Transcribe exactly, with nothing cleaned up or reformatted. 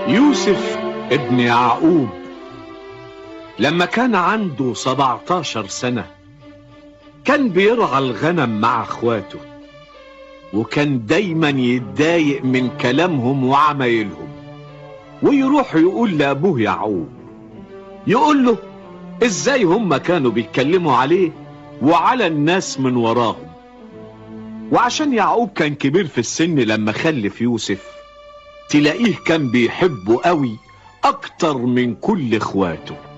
يوسف ابن يعقوب لما كان عنده سبعتاشر سنة كان بيرعى الغنم مع اخواته، وكان دايما يتضايق من كلامهم وعمايلهم، ويروح يقول لأبوه يعقوب، يقول له ازاي هم كانوا بيتكلموا عليه وعلى الناس من وراهم. وعشان يعقوب كان كبير في السن لما خلف يوسف، تلاقيه كان بيحبه قوي اكتر من كل اخواته.